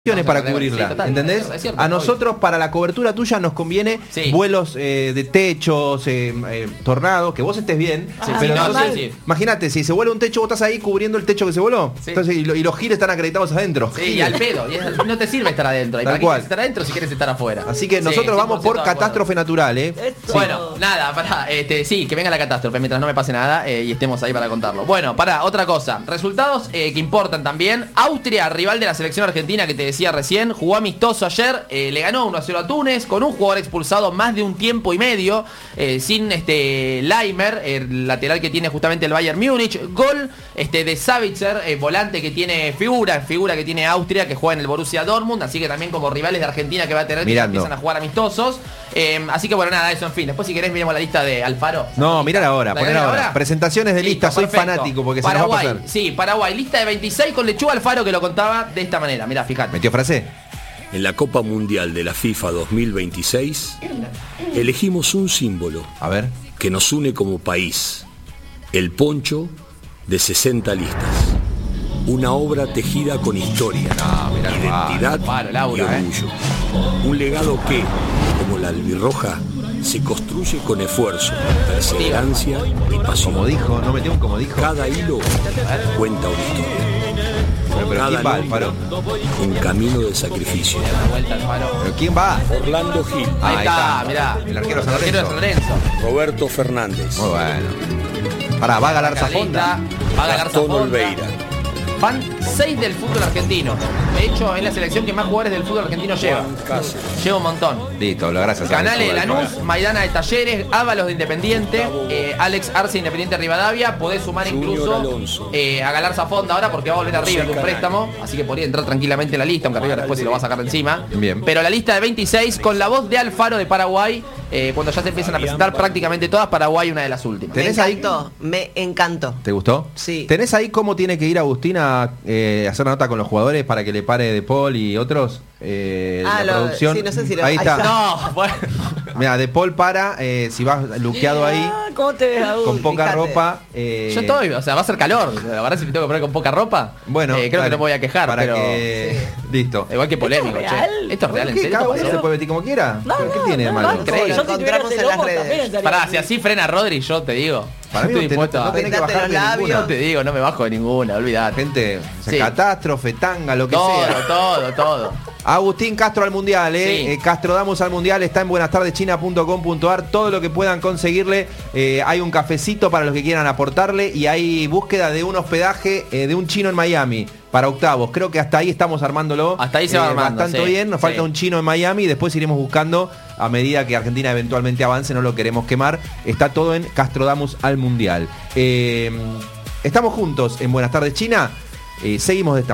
para cubrirla, sí, total, ¿entendés? Es cierto, a nosotros, para la cobertura tuya, nos conviene vuelos de techos, tornados, que vos estés bien. Pero imagínate, si se vuela un techo, vos estás ahí cubriendo el techo que se voló. Entonces, y los giles están acreditados adentro. Sí, y al pedo. Y no te sirve estar adentro. Tal cual. Estar adentro si quieres estar afuera. Así que nosotros vamos por catástrofe natural, Bueno, nada, sí, que venga la catástrofe mientras no me pase nada y estemos ahí para contarlo. Bueno, otra cosa. Resultados que importan también. Austria, rival de la selección argentina que te decía recién, jugó amistoso ayer, le ganó 1-0 a Túnez con un jugador expulsado más de un tiempo y medio, sin Leimer, el lateral que tiene justamente el Bayern Múnich. Gol de Savitzer, volante que tiene figura que tiene Austria, que juega en el Borussia Dortmund, así que también como rivales de Argentina que va a tener que empiezan a jugar amistosos. Así que bueno, nada, eso en fin. Después si querés miremos la lista de Alfaro. No, mirar ahora, poner ahora. Presentaciones de lista, soy fanático porque Paraguay, se nos va a pasar. Sí, Paraguay, lista de 26 con Lechuga Alfaro que lo contaba de esta manera. Mirá, fíjate. ¿Metió frase? En la Copa Mundial de la FIFA 2026 elegimos un símbolo que nos une como país, el poncho de 60 listas. Una obra tejida con historia, identidad y orgullo. Un legado que, como la albirroja, se construye con esfuerzo, perseverancia y pasión. Como dijo, no metió un como dijo. Cada hilo cuenta una historia. Cada nombre, un camino de sacrificio. ¿Pero quién va? Orlando Gil. Ahí está, mirá. El arquero San Lorenzo. Roberto Fernández. Muy bueno. Va a ganar Zafonda. Va a ganar Gastón Olveira. Van 6 del fútbol argentino. De hecho, es la selección que más jugadores del fútbol argentino lleva. Lleva un montón. Listo, gracias. Canales de Lanús, Maidana de Talleres, Ábalos de Independiente, Alex Arce de Independiente Rivadavia. Podés sumar incluso a Galarza Fonda ahora porque va a volver a River con un préstamo. Así que podría entrar tranquilamente en la lista, aunque River después se lo va a sacar de encima. Bien. Pero la lista de 26 con la voz de Alfaro de Paraguay. Cuando ya se empiezan a presentar prácticamente todas, Paraguay una de las últimas. Me encantó. ¿Te gustó? Sí. ¿Tenés ahí cómo tiene que ir Agustín a hacer una nota con los jugadores para que le pare De Paul y otros? La producción. Sí, no sé si ahí está. No, bueno. Mira, De Paul para, si vas luqueado ahí, ¿cómo te ves, con poca ropa. Yo estoy, o sea, va a ser calor. La verdad, si me tengo que poner con poca ropa, bueno, creo que no me voy a quejar, para pero listo. Igual que polémico, ¿Esto es real? Esto es real, ¿en serio? Cada uno se puede vestir como quiera. ¿Qué tiene de malo? Increíble. Lo encontramos en las redes. Pará, si así frena Rodri, yo te digo. Para mí no tenés que bajar de ninguna. No te digo, no me bajo de ninguna, olvidate. Gente, catástrofe, tanga, lo que sea. Todo. Agustín Castro al Mundial, Castro Damus al Mundial, está en buenastardechina.com.ar. Todo lo que puedan conseguirle. Hay un cafecito para los que quieran aportarle y hay búsqueda de un hospedaje de un chino en Miami para octavos. Creo que hasta ahí estamos armándolo. Hasta ahí se va armando. Bastante bien. Nos falta un chino en Miami y después iremos buscando a medida que Argentina eventualmente avance. No lo queremos quemar. Está todo en Castro Damus al Mundial. Estamos juntos en Buenas Tardes China. Seguimos de esta